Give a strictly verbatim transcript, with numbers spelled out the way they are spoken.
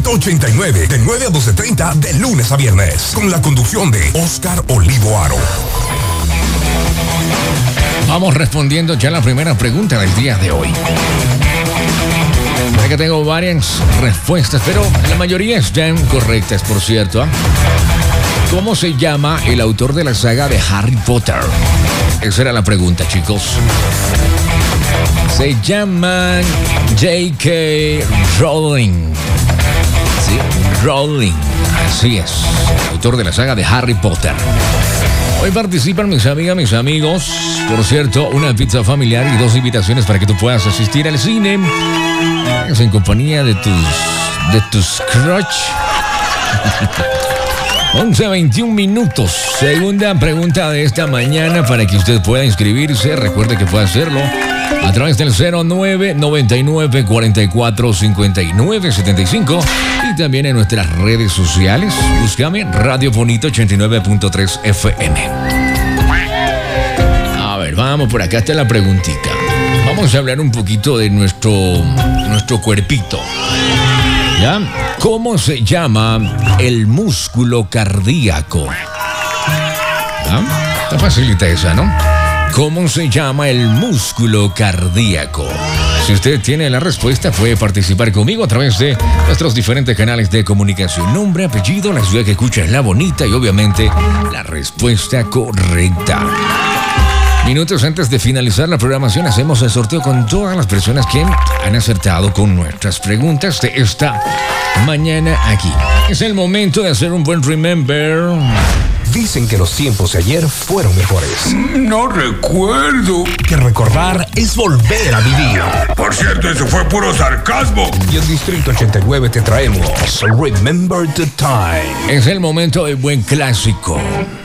Bonito ochenta y nueve, de nueve a doce treinta, de lunes a viernes, con la conducción de Oscar Olivo Aro. Vamos respondiendo ya la primera pregunta del día de hoy. Sé que tengo varias respuestas, pero la mayoría están correctas, por cierto. ¿Cómo se llama el autor de la saga de Harry Potter? Esa era la pregunta, chicos. Se llama J K. Rowling. Sí, Rowling. Así es. El autor de la saga de Harry Potter. Hoy participan mis amigas, mis amigos. Por cierto, una pizza familiar y dos invitaciones para que tú puedas asistir al cine. Es en compañía de tus... de tus crush. once a veintiún minutos. Segunda pregunta de esta mañana para que usted pueda inscribirse. Recuerde que puede hacerlo a través del cero nueve noventa y nueve cuarenta y cuatro cincuenta y nueve setenta y cinco y también en nuestras redes sociales. Búscame Radio Bonito ochenta y nueve punto tres F M. A ver, vamos por acá, está la preguntita. Vamos a hablar un poquito de nuestro, nuestro cuerpito. ¿Ya? ¿Cómo se llama el músculo cardíaco? ¿Ah? Está facilita esa, ¿no? ¿Cómo se llama el músculo cardíaco? Si usted tiene la respuesta, puede participar conmigo a través de nuestros diferentes canales de comunicación. Nombre, apellido, la ciudad que escucha es La Bonita y obviamente la respuesta correcta. Minutos antes de finalizar la programación, hacemos el sorteo con todas las personas que han acertado con nuestras preguntas de esta mañana aquí. Es el momento de hacer un buen remember. Dicen que los tiempos de ayer fueron mejores. No recuerdo. Que recordar es volver a vivir. Por cierto, eso fue puro sarcasmo. Y en Distrito ochenta y nueve te traemos Remember the Time. Es el momento del buen clásico.